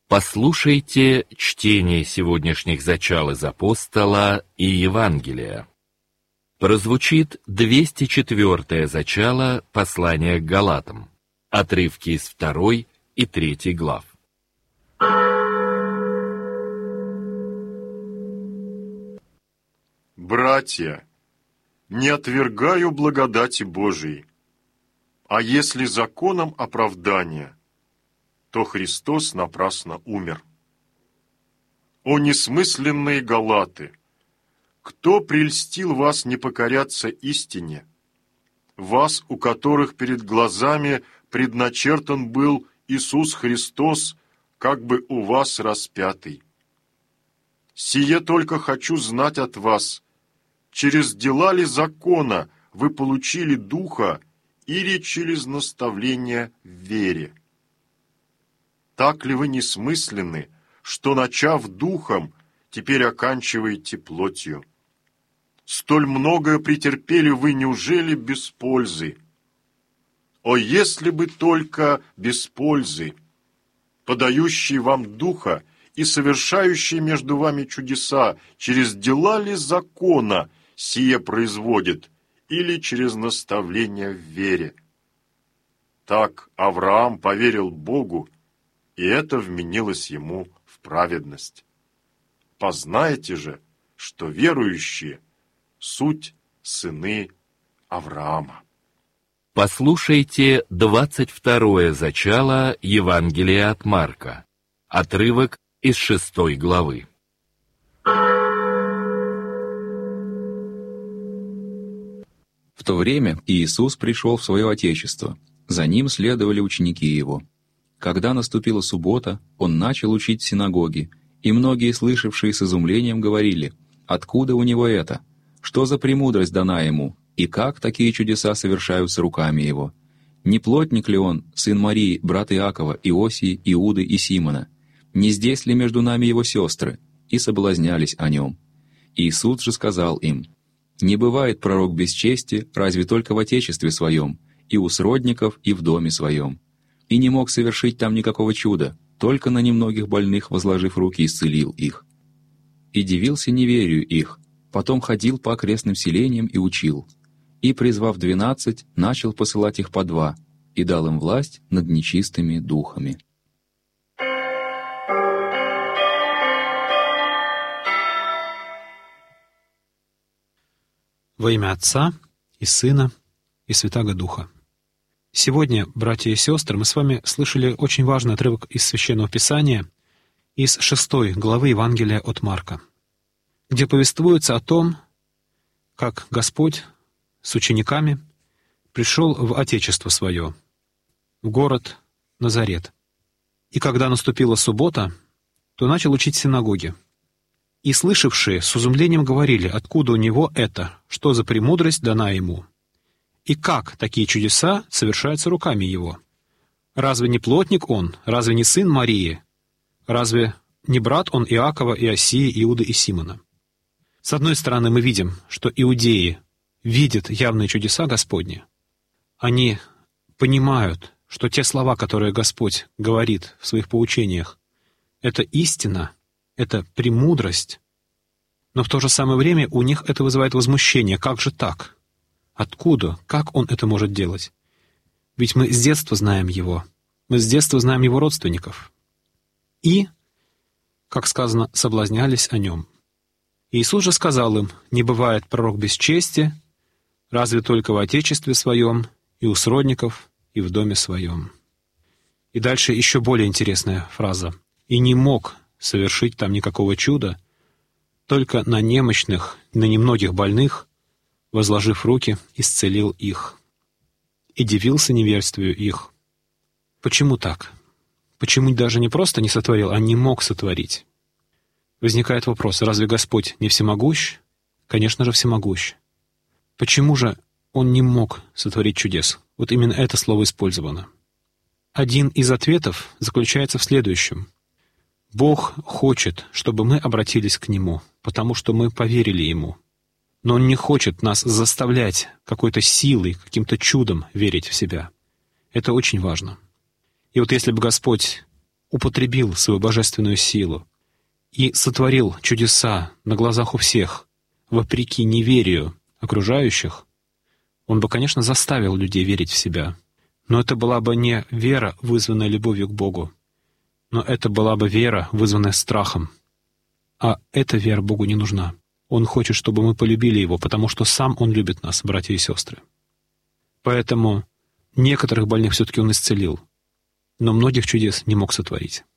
Послушайте чтение сегодняшних зачал из Апостола и Евангелия. Прозвучит 204-е зачало послания к Галатам, отрывки из 2 и 3 глав. Братья, не отвергаю благодати Божией, а если законом оправдания, то Христос напрасно умер. О несмысленные галаты! Кто прельстил вас не покоряться истине? Вас, у которых перед глазами предначертан был Иисус Христос, как бы у вас распятый. Сие только хочу знать от вас, через дела ли закона вы получили Духа или через наставление в вере? Так ли вы несмысленны, что, начав Духом, теперь оканчиваете плотью? Столь многое претерпели вы, неужели без пользы? О, если бы только без пользы! Подающий вам Духа и совершающий между вами чудеса, через дела ли закона сие производит, или через наставление в вере? Так Авраам поверил Богу, и это вменилось ему в праведность. Познайте же, что верующие — суть сыны Авраама. Послушайте 22-е зачало Евангелия от Марка, отрывок из 6 главы. В то время Иисус пришел в свое Отечество, за ним следовали ученики Его. Когда наступила суббота, Он начал учить в синагоге, и многие, слышавшие с изумлением, говорили: «Откуда у Него это? Что за премудрость дана Ему? И как такие чудеса совершаются руками Его? Не плотник ли Он, сын Марии, брат Иакова, Иосии, Иуды и Симона? Не здесь ли между нами Его сестры?» И соблазнялись о Нем. Иисус же сказал им: «Не бывает пророк без чести, разве только в отечестве своем, и у сродников, и в доме своем». И не мог совершить там никакого чуда, только на немногих больных, возложив руки, исцелил их. И дивился неверию их, потом ходил по окрестным селениям и учил. И, призвав 12, начал посылать их по 2, и дал им власть над нечистыми духами. Во имя Отца и Сына и Святаго Духа. Сегодня, братья и сестры, мы с вами слышали очень важный отрывок из Священного Писания, из 6 главы Евангелия от Марка, где повествуется о том, как Господь с учениками пришел в Отечество Свое, в город Назарет. И когда наступила суббота, то начал учить в синагоге. И слышавшие с изумлением говорили: «Откуда у Него это? Что за премудрость дана Ему? И как такие чудеса совершаются руками Его? Разве не плотник Он? Разве не сын Марии? Разве не брат Он Иакова, Иосии, Иуды и Симона?» С одной стороны, мы видим, что иудеи видят явные чудеса Господни. Они понимают, что те слова, которые Господь говорит в своих поучениях, это истина, это премудрость. Но в то же самое время у них это вызывает возмущение. Как же так? Откуда? Как Он это может делать? Ведь мы с детства знаем Его. Мы с детства знаем Его родственников. И, как сказано, соблазнялись о Нем. Иисус же сказал им: «Не бывает пророк без чести, разве только в Отечестве Своем, и у сродников, и в доме Своем». И дальше еще более интересная фраза. «И не мог совершить там никакого чуда, только на немощных, на немногих больных, возложив руки, исцелил их. И дивился неверствию их». Почему так? Почему даже не просто не сотворил, а не мог сотворить? Возникает вопрос: разве Господь не всемогущ? Конечно же, всемогущ. Почему же Он не мог сотворить чудес? Вот именно это слово использовано. Один из ответов заключается в следующем. Бог хочет, чтобы мы обратились к Нему, потому что мы поверили Ему. Но Он не хочет нас заставлять какой-то силой, каким-то чудом верить в себя. Это очень важно. И вот если бы Господь употребил свою божественную силу и сотворил чудеса на глазах у всех, вопреки неверию окружающих, Он бы, конечно, заставил людей верить в себя. Но это была бы не вера, вызванная любовью к Богу, но это была бы вера, вызванная страхом. А эта вера Богу не нужна. Он хочет, чтобы мы полюбили Его, потому что сам Он любит нас, братья и сестры. Поэтому некоторых больных все-таки Он исцелил, но многих чудес не мог сотворить.